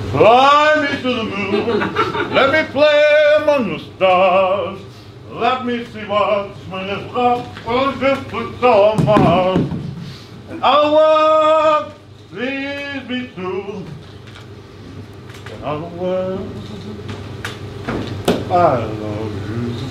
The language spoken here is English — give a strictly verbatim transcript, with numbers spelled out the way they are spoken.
Fly me to the moon, let me play among the stars. Let me see what spring is up on different on Mars. And I'll walk leads me to another world. I love you.